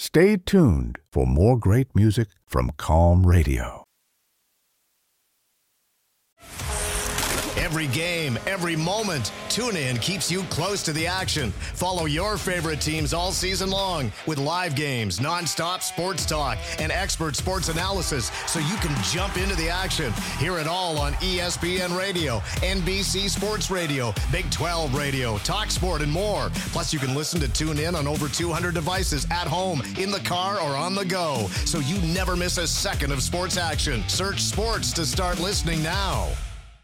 Stay tuned for more great music from Calm Radio. Every game, every moment, TuneIn keeps you close to the action. Follow your favorite teams all season long with live games, nonstop sports talk, and expert sports analysis so you can jump into the action. Hear it all on ESPN Radio, NBC Sports Radio, Big 12 Radio, Talk Sport, and more. Plus, you can listen to TuneIn on over 200 devices at home, in the car, or on the go, so you never miss a second of sports action. Search sports to start listening now.